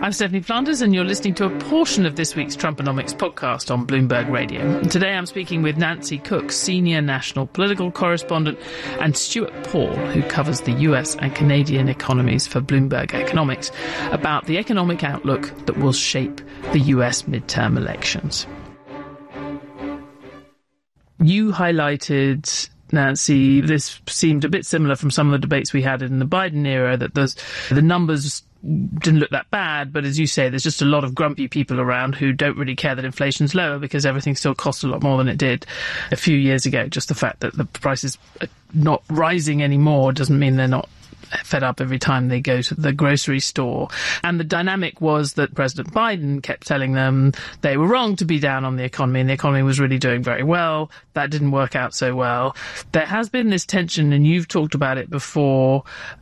I'm Stephanie Flanders, and you're listening to a portion of this week's Trumponomics podcast on Bloomberg Radio. And today I'm speaking with Nancy Cook, senior national political correspondent, and Stuart Paul, who covers the US and Canadian economies for Bloomberg Economics, about the economic outlook that will shape the US midterm elections. You highlighted, Nancy, this seemed a bit similar from some of the debates we had in the Biden era, that the numbers didn't look that bad, but as you say, there's just a lot of grumpy people around who don't really care that inflation's lower because everything still costs a lot more than it did a few years ago. Just the fact that the prices are not rising anymore doesn't mean they're not fed up every time they go to the grocery store. And the dynamic was that President Biden kept telling them they were wrong to be down on the economy, and the economy was really doing very well. That didn't work out so well. There has been this tension, and you've talked about it before,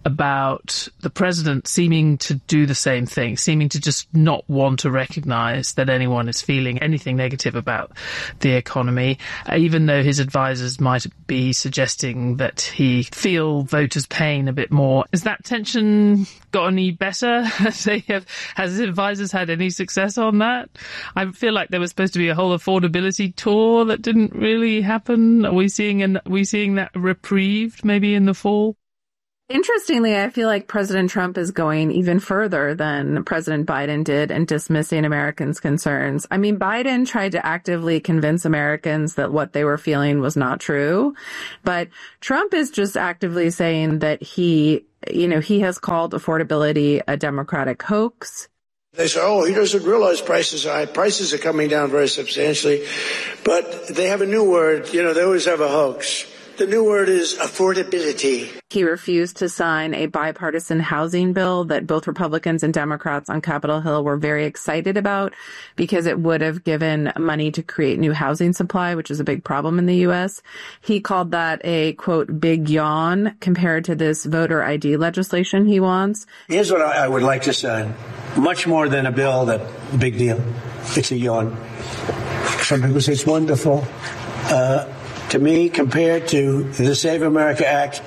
about the president seeming to do the same thing, seeming to just not want to recognize that anyone is feeling anything negative about the economy, even though his advisors might be suggesting that he feel voters' pain a bit more. Has that tension got any better? Has his advisors had any success on that? I feel like there was supposed to be a whole affordability tour that didn't really happen. Are we seeing that reprieved maybe in the fall? Interestingly, I feel like President Trump is going even further than President Biden did in dismissing Americans' concerns. I mean, Biden tried to actively convince Americans that what they were feeling was not true. But Trump is just actively saying that he has called affordability a Democratic hoax. They say, he doesn't realize prices are high. Prices are coming down very substantially. But they have a new word. They always have a hoax. The new word is affordability. He refused to sign a bipartisan housing bill that both Republicans and Democrats on Capitol Hill were very excited about because it would have given money to create new housing supply, which is a big problem in the U.S. He called that a, quote, big yawn compared to this voter ID legislation he wants. Here's what I would like to sign. Much more than a bill, big deal. It's a yawn. Some people say it's wonderful. To me, compared to the Save America Act,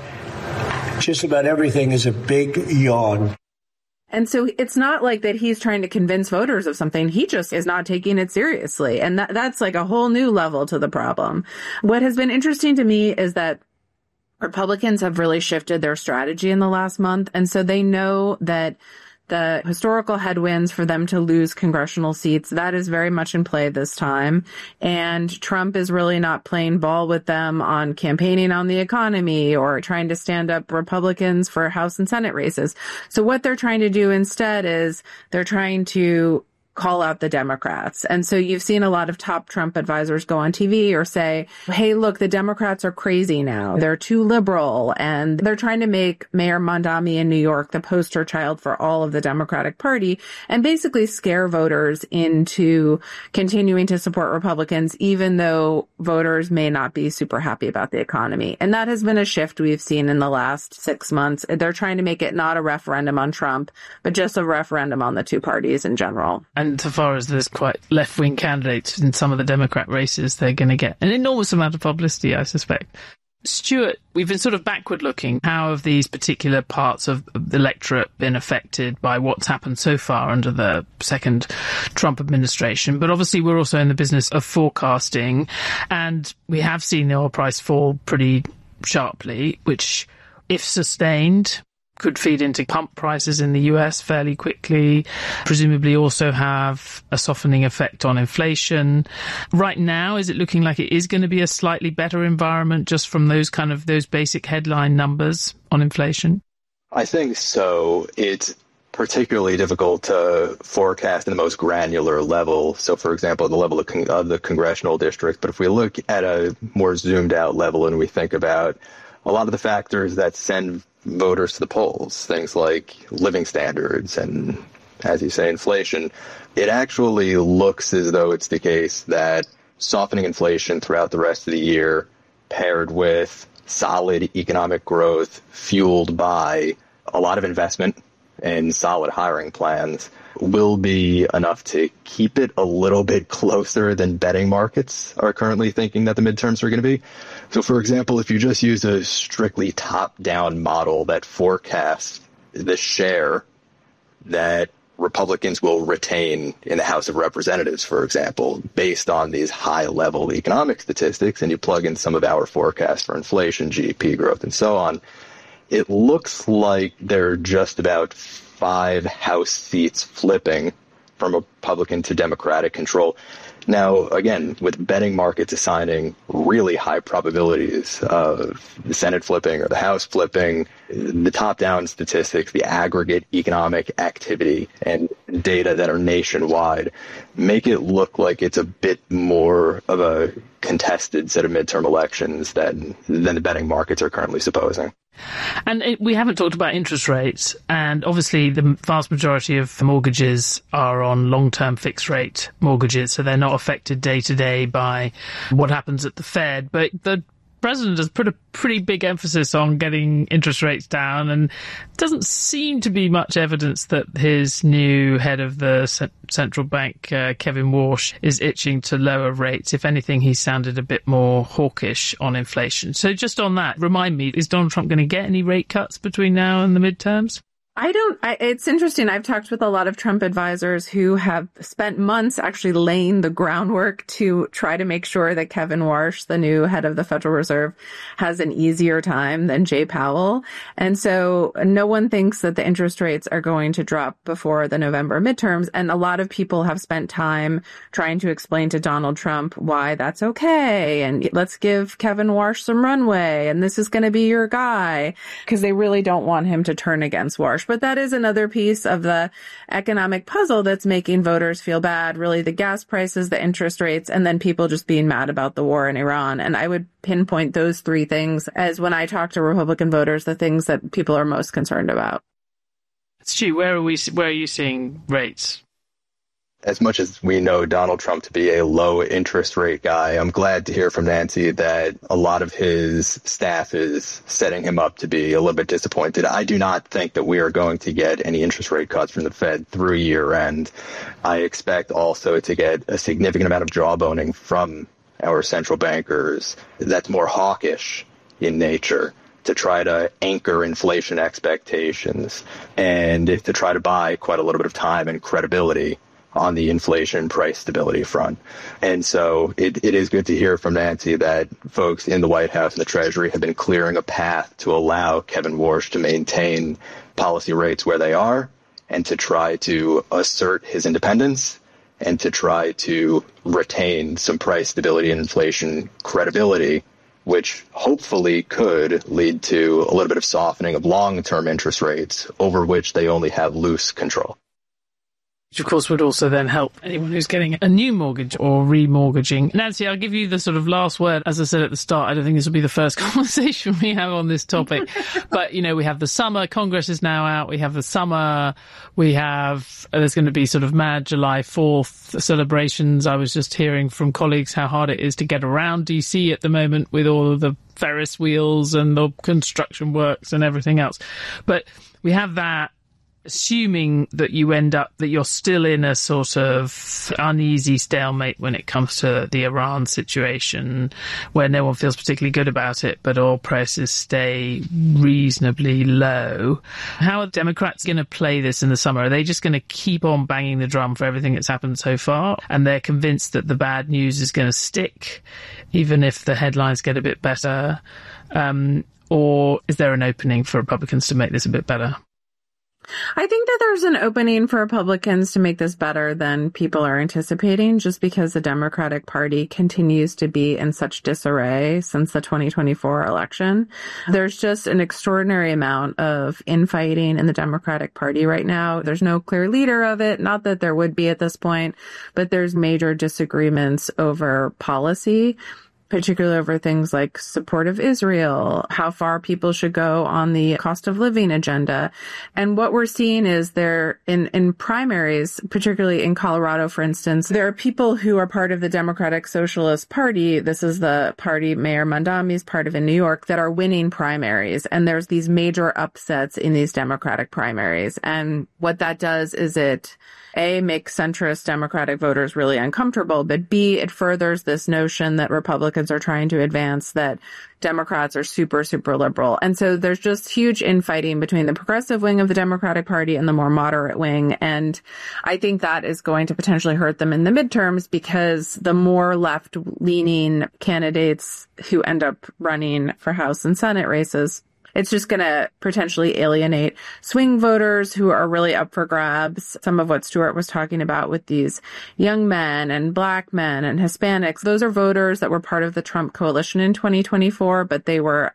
just about everything is a big yawn. And so it's not like that he's trying to convince voters of something. He just is not taking it seriously. And that's like a whole new level to the problem. What has been interesting to me is that Republicans have really shifted their strategy in the last month. And so they know that the historical headwinds for them to lose congressional seats, that is very much in play this time. And Trump is really not playing ball with them on campaigning on the economy or trying to stand up Republicans for House and Senate races. So what they're trying to do instead is they're trying to call out the Democrats. And so you've seen a lot of top Trump advisors go on TV or say, hey, look, the Democrats are crazy now. They're too liberal. And they're trying to make Mayor Mondami in New York the poster child for all of the Democratic Party and basically scare voters into continuing to support Republicans, even though voters may not be super happy about the economy. And that has been a shift we've seen in the last 6 months. They're trying to make it not a referendum on Trump, but just a referendum on the two parties in general. And so far as there's quite left-wing candidates in some of the Democrat races, they're going to get an enormous amount of publicity, I suspect. Stuart, we've been sort of backward-looking. How have these particular parts of the electorate been affected by what's happened so far under the second Trump administration? But obviously we're also in the business of forecasting, and we have seen the oil price fall pretty sharply, which, if sustained, could feed into pump prices in the US fairly quickly, presumably also have a softening effect on inflation. Right now, is it looking like it is going to be a slightly better environment just from those basic headline numbers on inflation? I think so. It's particularly difficult to forecast in the most granular level. So, for example, the level of the congressional district. But if we look at a more zoomed out level and we think about a lot of the factors that send voters to the polls, things like living standards and, as you say, inflation, it actually looks as though it's the case that softening inflation throughout the rest of the year, paired with solid economic growth fueled by a lot of investment and solid hiring plans, will be enough to keep it a little bit closer than betting markets are currently thinking that the midterms are going to be. So, for example, if you just use a strictly top-down model that forecasts the share that Republicans will retain in the House of Representatives, for example, based on these high-level economic statistics, and you plug in some of our forecasts for inflation, GDP growth, and so on, it looks like there are just about 5 House seats flipping from Republican to Democratic control. Now, again, with betting markets assigning really high probabilities of the Senate flipping or the House flipping, the top-down statistics, the aggregate economic activity and data that are nationwide make it look like it's a bit more of a contested set of midterm elections than the betting markets are currently supposing. And we haven't talked about interest rates, and obviously the vast majority of mortgages are on long-term fixed-rate mortgages, so they're not affected day-to-day by what happens at the Fed. But the president has put a pretty big emphasis on getting interest rates down, and doesn't seem to be much evidence that his new head of the central bank, Kevin Warsh, is itching to lower rates. If anything, he sounded a bit more hawkish on inflation. So just on that, remind me, is Donald Trump going to get any rate cuts between now and the midterms? It's interesting. I've talked with a lot of Trump advisors who have spent months actually laying the groundwork to try to make sure that Kevin Warsh, the new head of the Federal Reserve, has an easier time than Jay Powell. And so no one thinks that the interest rates are going to drop before the November midterms. And a lot of people have spent time trying to explain to Donald Trump why that's okay. And let's give Kevin Warsh some runway. And this is going to be your guy, because they really don't want him to turn against Warsh. But that is another piece of the economic puzzle that's making voters feel bad, really the gas prices, the interest rates, and then people just being mad about the war in Iran. And I would pinpoint those 3 things as, when I talk to Republican voters, the things that people are most concerned about. Stu, where are you seeing rates? As much as we know Donald Trump to be a low interest rate guy, I'm glad to hear from Nancy that a lot of his staff is setting him up to be a little bit disappointed. I do not think that we are going to get any interest rate cuts from the Fed through year end. I expect also to get a significant amount of jawboning from our central bankers that's more hawkish in nature, to try to anchor inflation expectations and to try to buy quite a little bit of time and credibility on the inflation price stability front. And so it is good to hear from Nancy that folks in the White House and the Treasury have been clearing a path to allow Kevin Warsh to maintain policy rates where they are, and to try to assert his independence, and to try to retain some price stability and inflation credibility, which hopefully could lead to a little bit of softening of long-term interest rates over which they only have loose control. Which, of course, would also then help anyone who's getting a new mortgage or remortgaging. Nancy, I'll give you the sort of last word. As I said at the start, I don't think this will be the first conversation we have on this topic. But, you know, we have the summer. Congress is now out. We have the summer. There's going to be sort of mad July 4th celebrations. I was just hearing from colleagues how hard it is to get around DC at the moment with all of the Ferris wheels and the construction works and everything else. But we have that. Assuming that you're still in a sort of uneasy stalemate when it comes to the Iran situation, where no one feels particularly good about it, but oil prices stay reasonably low. How are Democrats going to play this in the summer? Are they just going to keep on banging the drum for everything that's happened so far, and they're convinced that the bad news is going to stick, even if the headlines get a bit better? Or is there an opening for Republicans to make this a bit better? I think that there's an opening for Republicans to make this better than people are anticipating, just because the Democratic Party continues to be in such disarray since the 2024 election. There's just an extraordinary amount of infighting in the Democratic Party right now. There's no clear leader of it, not that there would be at this point, but there's major disagreements over policy, particularly over things like support of Israel, how far people should go on the cost of living agenda. And what we're seeing is there in primaries, particularly in Colorado, for instance, there are people who are part of the Democratic Socialist Party. This is the party Mayor Mondami is part of in New York, that are winning primaries. And there's these major upsets in these Democratic primaries. And what that does is it, A, makes centrist Democratic voters really uncomfortable, but B, it furthers this notion that Republicans Republicans are trying to advance that Democrats are super, super liberal. And so there's just huge infighting between the progressive wing of the Democratic Party and the more moderate wing. And I think that is going to potentially hurt them in the midterms, because the more left-leaning candidates who end up running for House and Senate races, it's just going to potentially alienate swing voters who are really up for grabs. Some of what Stuart was talking about with these young men and black men and Hispanics, those are voters that were part of the Trump coalition in 2024, but they were,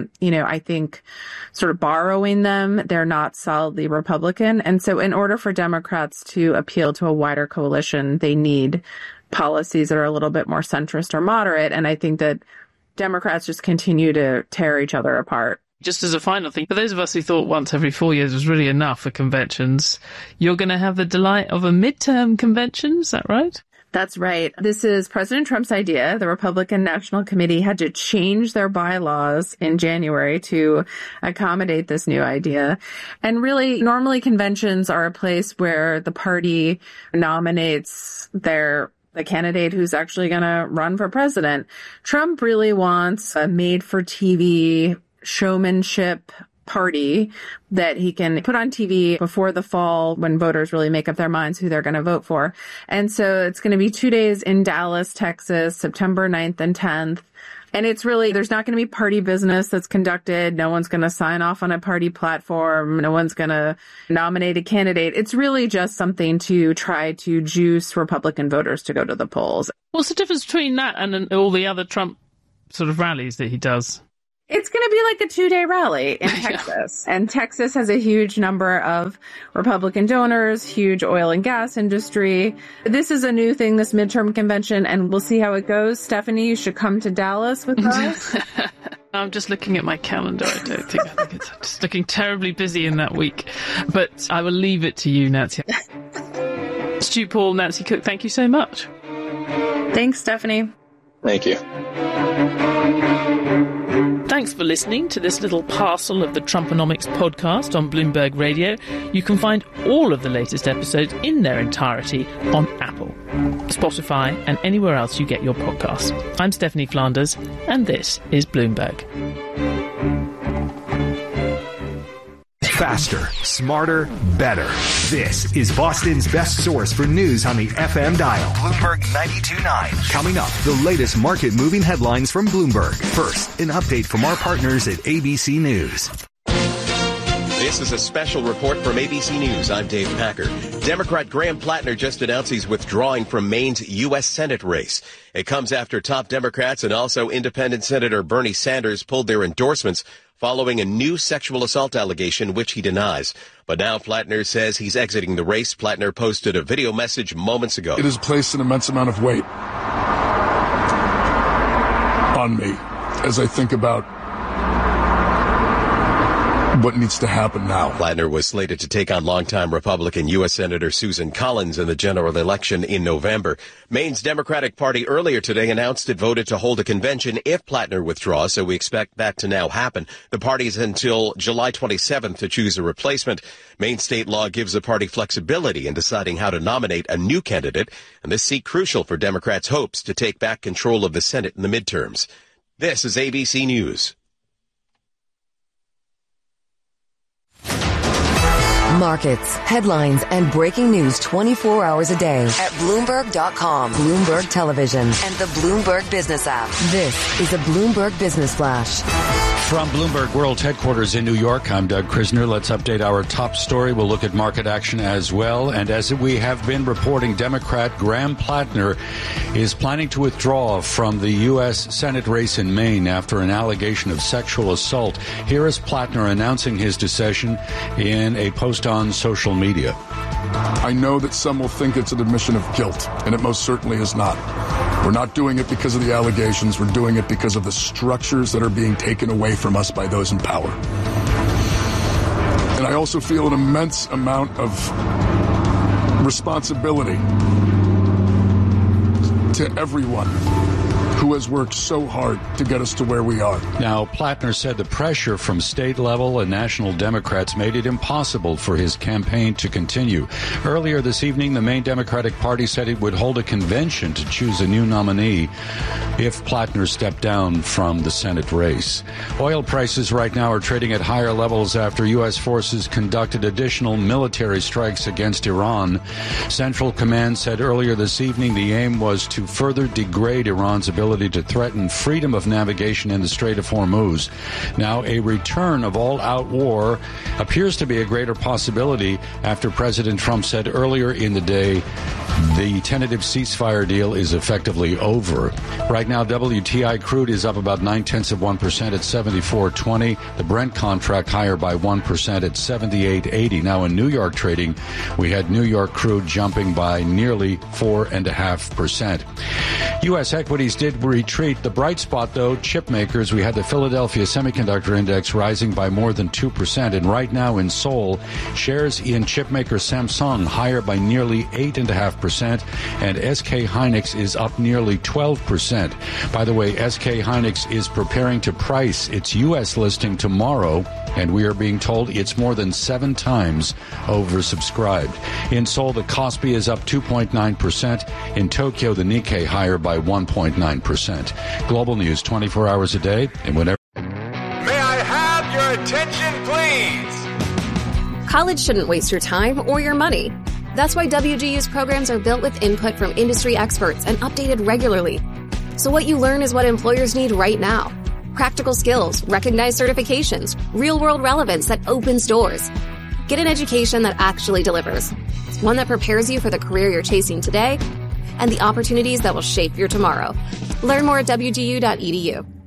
I think sort of borrowing them. They're not solidly Republican. And so in order for Democrats to appeal to a wider coalition, they need policies that are a little bit more centrist or moderate. And I think that Democrats just continue to tear each other apart. Just as a final thing, for those of us who thought once every 4 years was really enough for conventions, you're going to have the delight of a midterm convention, is that right? That's right. This is President Trump's idea. The Republican National Committee had to change their bylaws in January to accommodate this new idea. And really, normally conventions are a place where the party nominates the candidate who's actually going to run for president. Trump really wants a made-for-TV showmanship party that he can put on TV before the fall when voters really make up their minds who they're going to vote for. And so it's going to be 2 days in Dallas, Texas, September 9th and 10th. And it's really, there's not going to be party business that's conducted. No one's going to sign off on a party platform. No one's going to nominate a candidate. It's really just something to try to juice Republican voters to go to the polls. What's the difference between that and all the other Trump sort of rallies that he does? It's going to be like a 2-day rally in Texas. And Texas has a huge number of Republican donors, huge oil and gas industry. This is a new thing, this midterm convention, and we'll see how it goes. Stephanie, you should come to Dallas with us. I'm just looking at my calendar. I think it's just looking terribly busy in that week. But I will leave it to you, Nancy. Stu Paul, Nancy Cook, thank you so much. Thanks, Stephanie. Thank you. Thanks for listening to this little parcel of the Trumponomics podcast on Bloomberg Radio. You can find all of the latest episodes in their entirety on Apple, Spotify, and anywhere else you get your podcasts. I'm Stephanie Flanders, and this is Bloomberg. Faster, smarter, better. This is Boston's best source for news on the FM dial. Bloomberg 92.9. Coming up, the latest market-moving headlines from Bloomberg. First, an update from our partners at ABC News. This is a special report from ABC News. I'm Dave Packer. Democrat Graham Plattner just announced he's withdrawing from Maine's U.S. Senate race. It comes after top Democrats and also independent Senator Bernie Sanders pulled their endorsements following a new sexual assault allegation, which he denies. But now Plattner says he's exiting the race. Plattner posted a video message moments ago. It has placed an immense amount of weight on me as I think about what needs to happen now. Plattner was slated to take on longtime Republican U.S. Senator Susan Collins in the general election in November. Maine's Democratic Party earlier today announced it voted to hold a convention if Plattner withdraws, so we expect that to now happen. The party is until July 27th to choose a replacement. Maine state law gives the party flexibility in deciding how to nominate a new candidate, and this seat crucial for Democrats' hopes to take back control of the Senate in the midterms. This is ABC News. Markets, headlines, and breaking news 24 hours a day at Bloomberg.com, Bloomberg Television, and the Bloomberg Business app. This is a Bloomberg Business Flash. From Bloomberg World Headquarters in New York, I'm Doug Krisner. Let's update our top story. We'll look at market action as well. And as we have been reporting, Democrat Graham Plattner is planning to withdraw from the U.S. Senate race in Maine after an allegation of sexual assault. Here is Plattner announcing his decision in a post on social media. I know that some will think it's an admission of guilt, and it most certainly is not. We're not doing it because of the allegations. We're doing it because of the structures that are being taken away from us by those in power. And I also feel an immense amount of responsibility to everyone who has worked so hard to get us to where we are. Now, Plattner said the pressure from state level and national Democrats made it impossible for his campaign to continue. Earlier this evening, the Maine Democratic Party said it would hold a convention to choose a new nominee if Plattner stepped down from the Senate race. Oil prices right now are trading at higher levels after U.S. forces conducted additional military strikes against Iran. Central Command said earlier this evening the aim was to further degrade Iran's ability to threaten freedom of navigation in the Strait of Hormuz. Now, a return of all-out war appears to be a greater possibility after President Trump said earlier in the day the tentative ceasefire deal is effectively over. Right now, WTI crude is up about 0.9% at 74.20. The Brent contract higher by 1% at 78.80. Now in New York trading, we had New York crude jumping by nearly 4.5%. U.S. equities did retreat. The bright spot, though, chip makers. We had the Philadelphia Semiconductor Index rising by more than 2%. And right now in Seoul, shares in chip maker Samsung higher by nearly 8.5%. And SK Hynix is up nearly 12%. By the way, SK Hynix is preparing to price its U.S. listing tomorrow, and we are being told it's more than 7 times oversubscribed. In Seoul, the Kospi is up 2.9%. In Tokyo, the Nikkei higher by 1.9%. Global news 24 hours a day and whenever. May I have your attention, please? College shouldn't waste your time or your money. That's why WGU's programs are built with input from industry experts and updated regularly. So what you learn is what employers need right now. Practical skills, recognized certifications, real-world relevance that opens doors. Get an education that actually delivers. One that prepares you for the career you're chasing today and the opportunities that will shape your tomorrow. Learn more at WGU.edu.